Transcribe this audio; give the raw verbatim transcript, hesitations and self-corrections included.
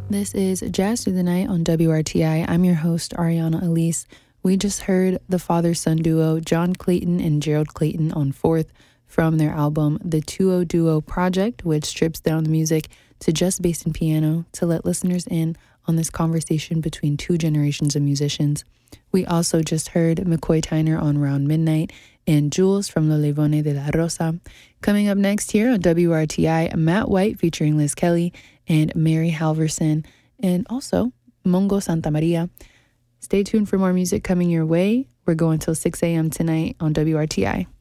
This is Jazz Through the Night on W R T I. I'm your host, Ariana Elise. We just heard the father-son duo John Clayton and Gerald Clayton on Fourth from their album The two oh Duo Project, which strips down the music to just bass and piano to let listeners in on this conversation between two generations of musicians. We also just heard McCoy Tyner on Round Midnight and Jules from Lo Levone de la Rosa. Coming up next here on W R T I, Matt White featuring Liz Kelly and Mary Halverson, and also Mongo Santa Maria. Stay tuned for more music coming your way. We're going till six a.m. tonight on W R T I.